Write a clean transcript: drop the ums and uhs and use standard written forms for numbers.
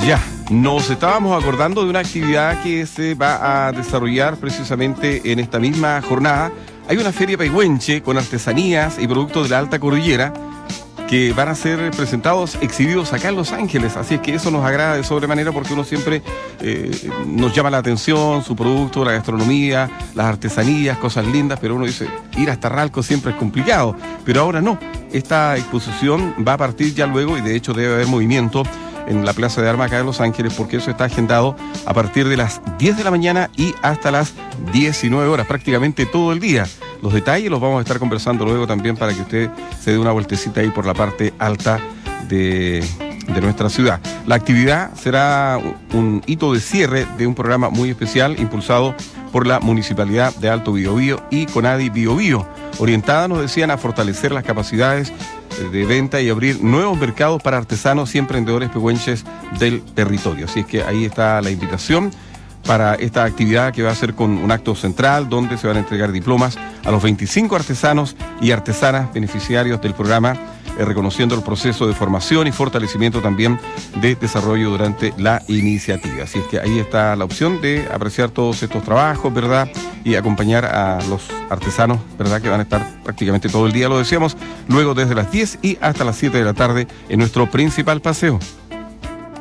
Ya, nos estábamos acordando de una actividad que se va a desarrollar precisamente en esta misma jornada. Hay una feria pehuenche con artesanías y productos de la alta cordillera que van a ser presentados, exhibidos acá en Los Ángeles, así es que eso nos agrada de sobremanera porque uno siempre nos llama la atención, su producto, la gastronomía, las artesanías, cosas lindas, pero uno dice, ir hasta Ralco siempre es complicado, pero ahora no, esta exposición va a partir ya luego y de hecho debe haber movimiento en la Plaza de Armas acá de Los Ángeles, porque eso está agendado a partir de las 10 de la mañana y hasta las 19 horas, prácticamente todo el día. Los detalles los vamos a estar conversando luego también para que usted se dé una vueltecita ahí por la parte alta de nuestra ciudad. La actividad será un hito de cierre de un programa muy especial impulsado por la Municipalidad de Alto Biobío y Conadi Biobío, orientada, nos decían, a fortalecer las capacidades de venta y abrir nuevos mercados para artesanos y emprendedores pehuenches del territorio. Así es que ahí está la invitación para esta actividad que va a ser con un acto central donde se van a entregar diplomas a los 25 artesanos y artesanas beneficiarios del programa, reconociendo el proceso de formación y fortalecimiento también de desarrollo durante la iniciativa. Así es que ahí está la opción de apreciar todos estos trabajos, ¿verdad? Y acompañar a los artesanos, ¿verdad? Que van a estar prácticamente todo el día, lo decíamos, luego desde las 10 y hasta las 7 de la tarde en nuestro principal paseo.